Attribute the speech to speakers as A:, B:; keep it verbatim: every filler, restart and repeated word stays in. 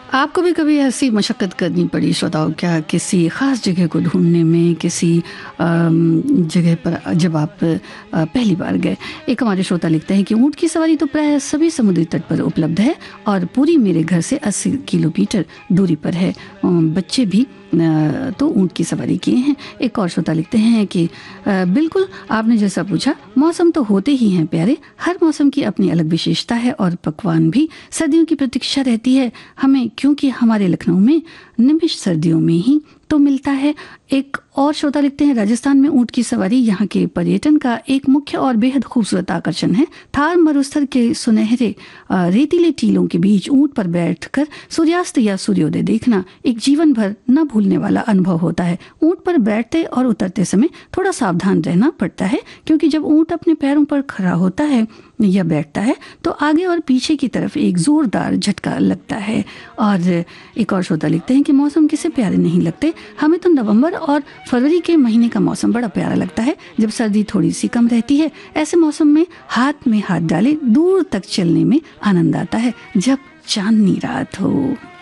A: आपको भी कभी ऐसी मशक्क़त करनी पड़ी श्रोताओं, क्या किसी ख़ास जगह को ढूंढने में, किसी जगह पर जब आप पहली बार गए? एक हमारे श्रोता लिखते हैं कि ऊँट की सवारी तो प्राय सभी समुद्री तट पर उपलब्ध है और पूरी मेरे घर से अस्सी किलोमीटर दूरी पर है। बच्चे भी तो ऊँट की सवारी किए हैं। एक और श्रोता लिखते हैं कि बिल्कुल आपने जैसा पूछा, मौसम तो होते ही हैं प्यारे, हर मौसम की अपनी अलग विशेषता है और पकवान भी सर्दियों की प्रतीक्षा रहती है हमें, क्योंकि हमारे लखनऊ में निमिष सर्दियों में ही तो मिलता है। एक और श्रोता लिखते हैं राजस्थान में ऊँट की सवारी यहाँ के पर्यटन का एक मुख्य और बेहद खूबसूरत आकर्षण है। थार मरुस्थल के सुनहरे रेतीले टीलों के बीच ऊँट पर बैठकर सूर्यास्त या सूर्योदय देखना एक जीवन भर न भूलने वाला अनुभव होता है। ऊँट पर बैठते और उतरते समय थोड़ा सावधान रहना पड़ता है, क्योंकि जब ऊँट अपने पैरों पर खड़ा होता है या बैठता है तो आगे और पीछे की तरफ एक जोरदार झटका लगता है। और एक और श्रोता लिखते हैं कि मौसम किसे प्यारे नहीं लगते, हमें तो नवंबर और फरवरी के महीने का मौसम बड़ा प्यारा लगता है, जब सर्दी थोड़ी सी कम रहती है। ऐसे मौसम में हाथ में हाथ डाले दूर तक चलने में आनंद आता है, जब चांदनी रात हो।